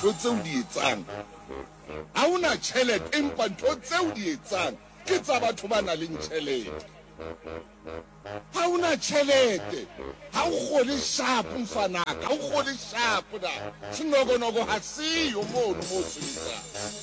ntho tseo di etsang ha una tjhelete empa ntho tseo di etsang ke tsa batho ba nang le tjhelete ha una tjhelete ha o kgole sharp mfanaka ha o kgole sharp na sinokonogo ha siyo mono mo sebetsang